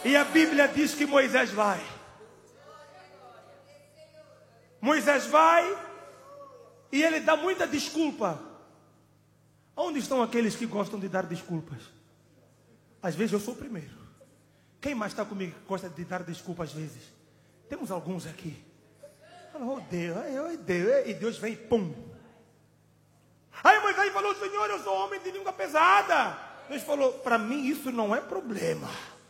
E a Bíblia diz que Moisés vai. Moisés vai e ele dá muita desculpa. Onde estão aqueles que gostam de dar desculpas? Às vezes eu sou o primeiro. Quem mais está comigo que gosta de dar desculpa às vezes? Temos alguns aqui. Oh Deus, e Deus vem, pum. Aí Moisés falou: Senhor, eu sou homem de língua pesada. Deus falou: para mim isso não é problema.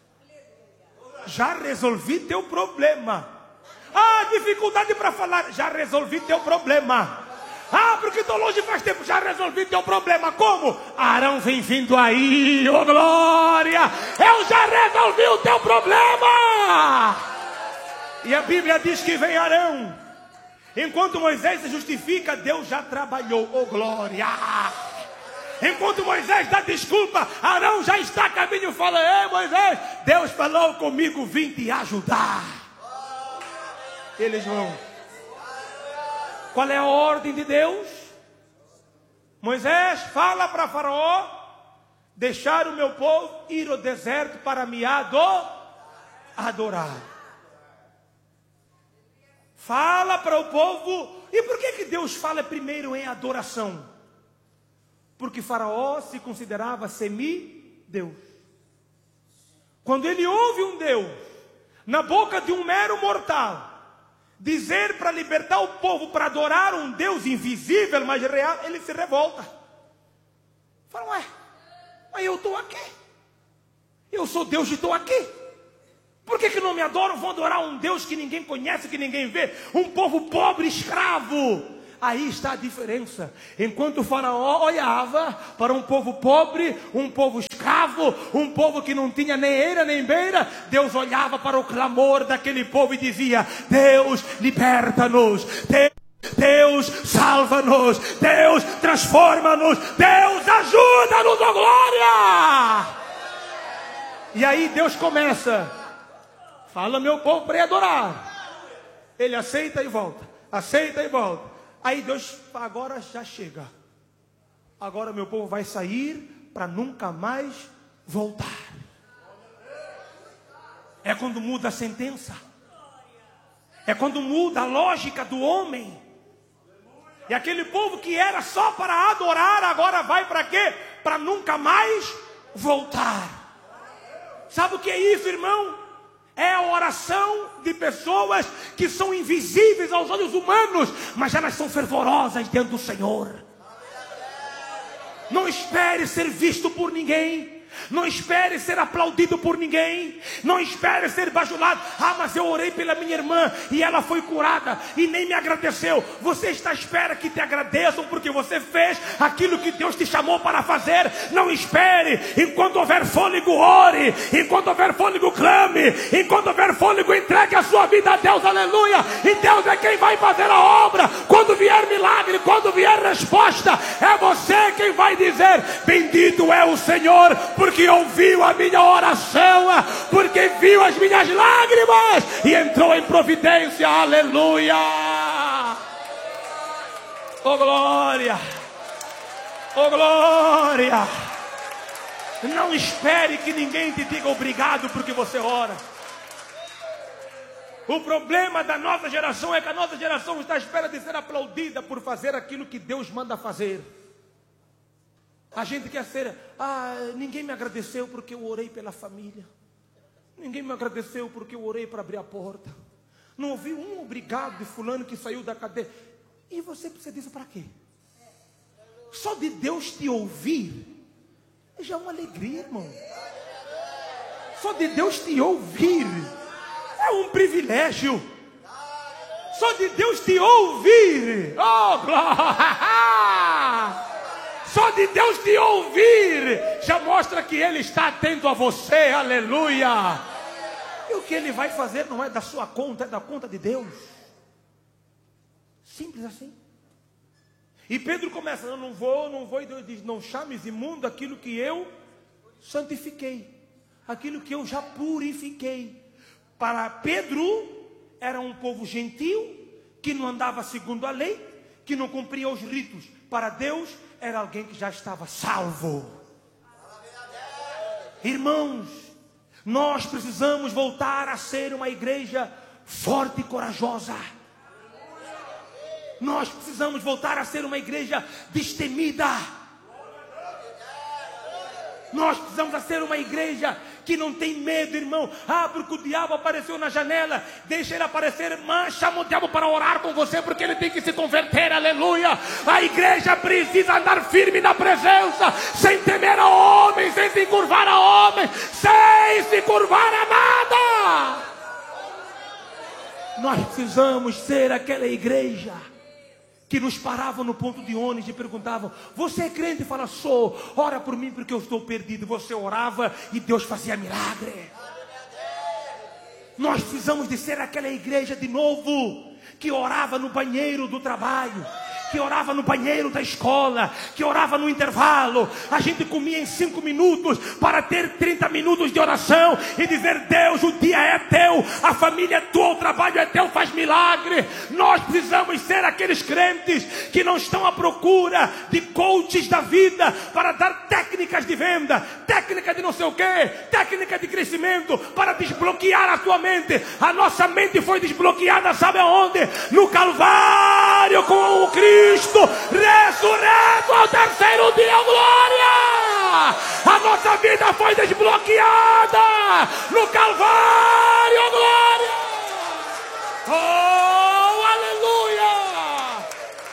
Já resolvi teu problema. Ah, dificuldade para falar. Já resolvi teu problema. Ah, porque estou longe faz tempo. Já resolvi teu problema. Como? Arão vem vindo aí, ô glória. Eu já resolvi o teu problema. E a Bíblia diz que vem Arão. Enquanto Moisés se justifica, Deus já trabalhou, ô glória. Enquanto Moisés dá desculpa, Arão já está a caminho e fala: ei Moisés, Deus falou comigo, vim te ajudar. Eles vão. Qual é a ordem de Deus? Moisés fala para Faraó deixar o meu povo ir ao deserto para me adorar. Fala para o povo. E por que Deus fala primeiro em adoração? Porque Faraó se considerava semideus. Quando ele ouve um Deus na boca de um mero mortal dizer para libertar o povo para adorar um Deus invisível, mas real, ele se revolta. Fala: ué, mas eu estou aqui. Eu sou Deus e estou aqui. Por que não me adoram? Vão adorar um Deus que ninguém conhece, que ninguém vê. Um povo pobre, escravo. Aí está a diferença. Enquanto o Faraó olhava para um povo pobre, um povo escravo, um povo que não tinha nem eira nem beira, Deus olhava para o clamor daquele povo e dizia: Deus, liberta-nos. Deus, salva-nos. Deus, transforma-nos. Deus, ajuda-nos, ó glória. E aí Deus começa: fala meu povo para ir adorar. Ele aceita e volta. Aceita e volta. Aí Deus: agora já chega. Agora meu povo vai sair para nunca mais voltar. É quando muda a sentença. É quando muda a lógica do homem. E aquele povo que era só para adorar, agora vai para quê? Para nunca mais voltar. Sabe o que é isso, irmão? É a oração de pessoas que são invisíveis aos olhos humanos, mas elas são fervorosas diante do Senhor. Não espere ser visto por ninguém. Não espere ser aplaudido por ninguém. Não espere ser bajulado. Ah, mas eu orei pela minha irmã e ela foi curada e nem me agradeceu. Você está à espera que te agradeçam porque você fez aquilo que Deus te chamou para fazer. Não espere. Enquanto houver fôlego, ore. Enquanto houver fôlego, clame. Enquanto houver fôlego, entregue a sua vida a Deus. Aleluia. E Deus é quem vai fazer a obra. Quando vier milagre, quando vier resposta, é você quem vai dizer: bendito é o Senhor, porque ouviu a minha oração, porque viu as minhas lágrimas e entrou em providência. Aleluia. Oh glória. Oh glória. Não espere que ninguém te diga obrigado porque você ora. O problema da nossa geração é que a nossa geração está à espera de ser aplaudida por fazer aquilo que Deus manda fazer. A gente quer ser: ninguém me agradeceu porque eu orei pela família. Ninguém me agradeceu porque eu orei para abrir a porta. Não ouvi um obrigado de fulano que saiu da cadeia. E você precisa disso para quê? Só de Deus te ouvir já é uma alegria, irmão. Só de Deus te ouvir é um privilégio. Só de Deus te ouvir, oh glória! Só de Deus te ouvir já mostra que Ele está atento a você, aleluia. E o que Ele vai fazer não é da sua conta, é da conta de Deus. Simples assim. E Pedro começa: eu não vou, e Deus diz: não chames imundo aquilo que eu santifiquei, aquilo que eu já purifiquei. Para Pedro era um povo gentil, que não andava segundo a lei, que não cumpria os ritos. Para Deus era alguém que já estava salvo. Irmãos, Nós precisamos voltar a ser uma igreja forte e corajosa. Nós precisamos voltar a ser uma igreja destemida. Nós precisamos ser uma igreja que não tem medo, irmão. Porque o diabo apareceu na janela. Deixa ele aparecer, chama o diabo para orar com você, porque ele tem que se converter, aleluia. A igreja precisa andar firme na presença, sem temer a homens, sem se curvar a homens, sem se curvar a nada. Nós precisamos ser aquela igreja que nos paravam no ponto de ônibus e perguntavam: você é crente? E fala: sou. Ora por mim porque eu estou perdido. Você orava e Deus fazia milagre. Nós precisamos de ser aquela igreja de novo, que orava no banheiro do trabalho, que orava no banheiro da escola, que orava no intervalo. A gente comia em 5 minutos para ter 30 minutos de oração e dizer: Deus, o dia é teu, a família é tua, o trabalho é teu, faz milagre. Nós precisamos ser aqueles crentes que não estão à procura de coaches da vida para dar técnicas de venda, técnica de não sei o que, técnica de crescimento para desbloquear a tua mente. A nossa mente foi desbloqueada, sabe aonde? No Calvário, com o Cristo ressurreto ao terceiro dia, glória! A nossa vida foi desbloqueada no Calvário, glória! Oh, aleluia!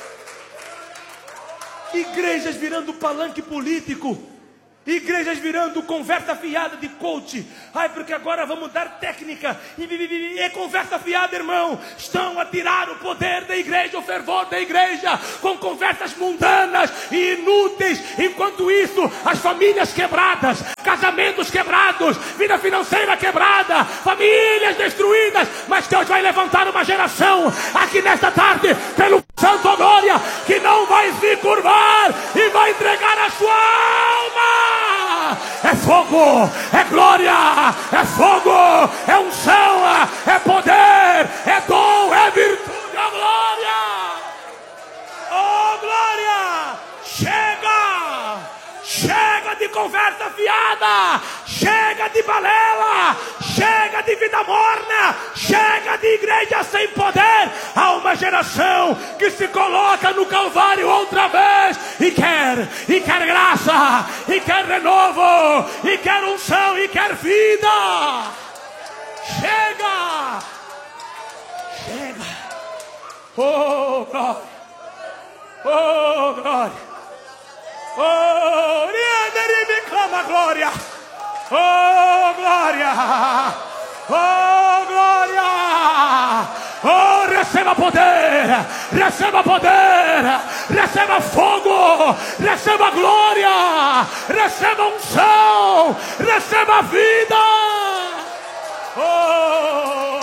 Igrejas virando palanque político, igrejas virando conversa fiada de coach. Porque agora vamos dar técnica. E é conversa fiada, irmão. Estão a tirar o poder da igreja, o fervor da igreja, com conversas mundanas e inúteis. Enquanto isso, as famílias quebradas, casamentos quebrados, vida financeira quebrada, famílias destruídas. Mas Deus vai levantar uma geração aqui nesta tarde, pelo Santo Glória, que não vai se curvar e vai entregar a sua alma. É fogo, é glória, é fogo, é unção, é poder, é dom, é virtude, é glória. Oh, glória! Chega! Chega de conversa fiada, chega de balela, chega de vida morna, chega de igreja sem poder. Há uma geração que se coloca no Calvário outra vez e quer graça, e quer renovo, e quer unção, e quer vida. Chega! Oh, glória! Oh, glória! Oh, me clama glória! Oh, glória! Oh, glória! Oh, receba poder! Receba poder! Receba fogo! Receba glória! Receba unção! Receba vida! Oh!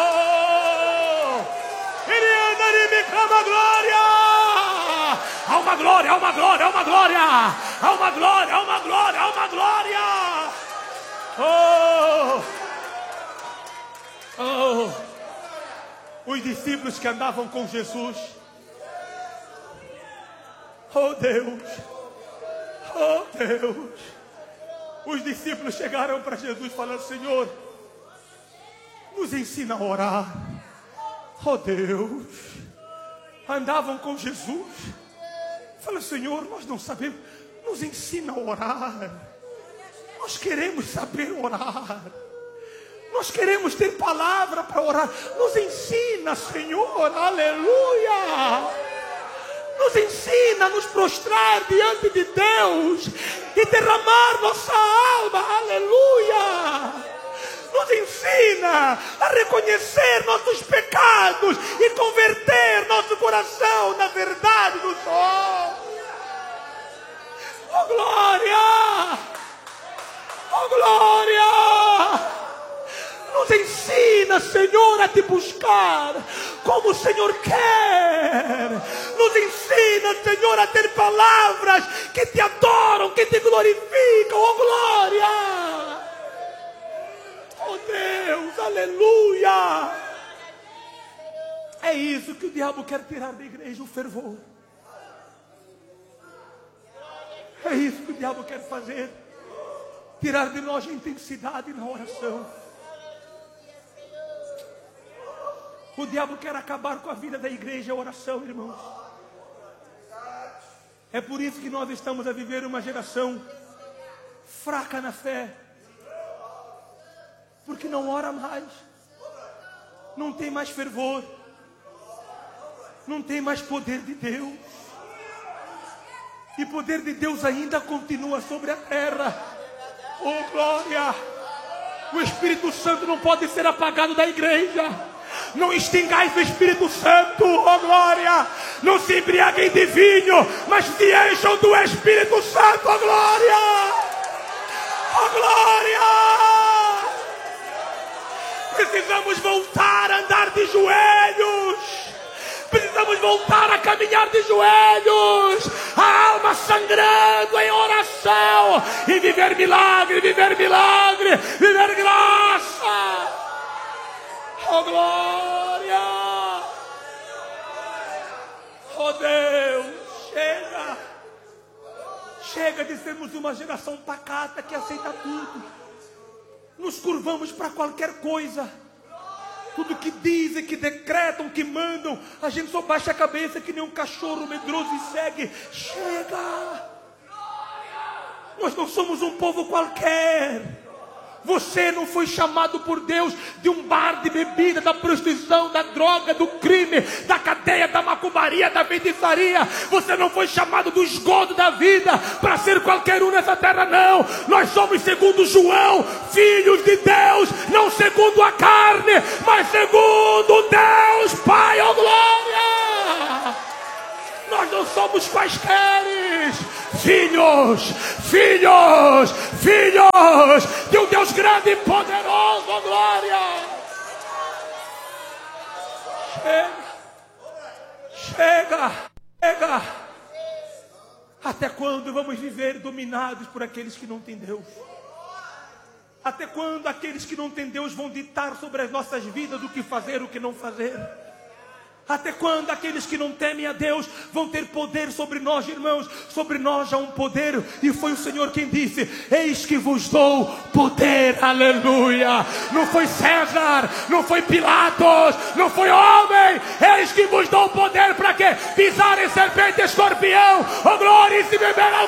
Ele me clama glória! Há uma glória, há uma glória, há uma glória! Há uma glória, há uma glória, há uma glória! Os discípulos que andavam com Jesus, oh Deus, os discípulos chegaram para Jesus falando: Senhor, nos ensina a orar. Oh Deus, andavam com Jesus, fala: Senhor, nós não sabemos, nos ensina a orar. Nós queremos saber orar. Nós queremos ter palavra para orar. Nos ensina, Senhor, aleluia. Nos ensina a nos prostrar diante de Deus e derramar nossa alma, aleluia. Nos ensina a reconhecer nossos pecados e converter nosso coração na verdade do Senhor. Oh, glória! Oh, glória! Nos ensina, Senhor, a te buscar como o Senhor quer. Nos ensina, Senhor, a ter palavras que te adoram, que te glorificam. Oh, glória! Oh, Deus, aleluia! É isso que o diabo quer tirar da igreja, o fervor. É isso que o diabo quer fazer. tirar de nós a intensidade na oração. O diabo quer acabar com a vida da igreja, a oração, irmãos. É por isso que nós estamos a viver uma geração fraca na fé. Porque não ora mais. Não tem mais fervor. Não tem mais poder de Deus. E o poder de Deus ainda continua sobre a terra. Oh, glória! O Espírito Santo não pode ser apagado da igreja. Não extingais o Espírito Santo, oh glória! Não se embriaguem de vinho, mas se encham do Espírito Santo, oh glória! Oh glória! Precisamos voltar a andar de joelhos. Precisamos voltar a caminhar de joelhos. A alma sangrando em oração. E viver milagre, viver milagre, viver graça. Oh glória! Oh Deus, chega! Chega de sermos uma geração pacata que aceita tudo. Nos curvamos para qualquer coisa. Tudo que dizem, que decretam, que mandam, a gente só baixa a cabeça que nem um cachorro medroso e segue. Chega! Nós não somos um povo qualquer. Você não foi chamado por Deus de um bar de bebida, da prostituição, da droga, do crime, da cadeia, da macumbaria, da feitiçaria. Você não foi chamado do esgoto da vida para ser qualquer um nessa terra, não. Nós somos, segundo João, filhos de Deus, não segundo a carne, mas segundo Deus Pai, ó glória! Nós não somos quaisqueres. Filhos, filhos, filhos de um Deus grande e poderoso, oh glória! Chega, chega! Até quando vamos viver dominados por aqueles que não têm Deus? Até quando aqueles que não têm Deus vão ditar sobre as nossas vidas o que fazer, o que não fazer? Até quando aqueles que não temem a Deus vão ter poder sobre nós, irmãos? Sobre nós há um poder, e foi o Senhor quem disse: eis que vos dou poder, aleluia. Não foi César, não foi Pilatos, não foi homem. Eis que vos dou poder para quê? Pisar em serpente e escorpião, oh glória, e se beber